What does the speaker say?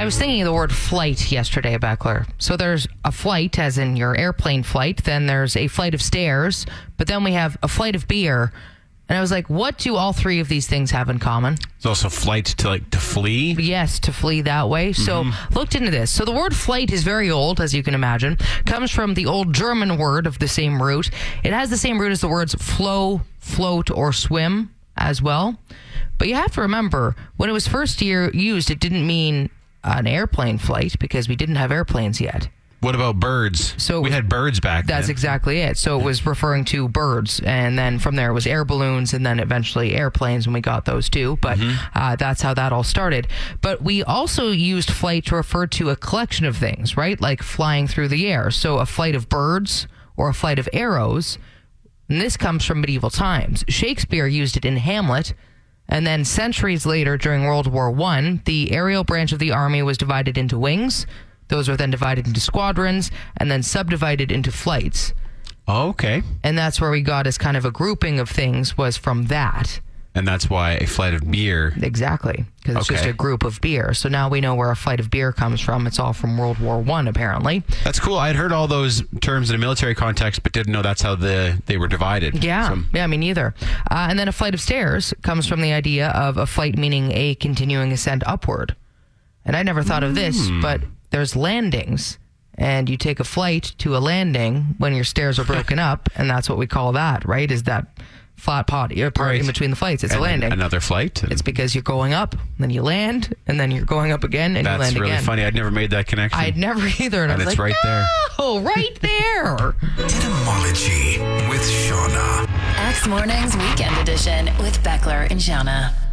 I was thinking of the word flight yesterday, Beckler. So there's a flight, as in your airplane flight. Then there's a flight of stairs. But then we have a flight of beer. And I was like, what do all three of these things have in common? It's also flight to flee. Yes, to flee that way. So looked into this. So the word flight is very old, as you can imagine. Comes from the old German word of the same root. It has the same root as the words flow, float, or swim as well. But you have to remember, when it was first used, it didn't mean an airplane flight because we didn't have airplanes yet. What about birds? So we had birds back then. That's exactly it. So it was referring to birds, and then from there it was air balloons, and then eventually airplanes when we got those too. But that's how that all started. But we also used flight to refer to a collection of things, right? Like flying through the air. So a flight of birds or a flight of arrows. And this comes from medieval times. Shakespeare used it in Hamlet. And then centuries later, during World War I, the aerial branch of the army was divided into wings. Those were then divided into squadrons and then subdivided into flights. Oh, okay. And that's where we got as kind of a grouping of things was from that. And that's why a flight of beer. Exactly. Because it's just a group of beer. So now we know where a flight of beer comes from. It's all from World War I, apparently. That's cool. I had heard all those terms in a military context, but didn't know that's how they were divided. Yeah. Yeah, me neither. And then a flight of stairs comes from the idea of a flight meaning a continuing ascent upward. And I never thought of this, but there's landings. And you take a flight to a landing when your stairs are broken up. And that's what we call that, right? Is that flat part in between the flights. It's a landing. Another flight. It's because you're going up, then you land, and then you're going up again, and you land again. That's really funny. I'd never made that connection. I'd never either. And I was it's like, right there. Oh, right there. Etymology with Shauna. X Mornings Weekend Edition with Beckler and Shauna.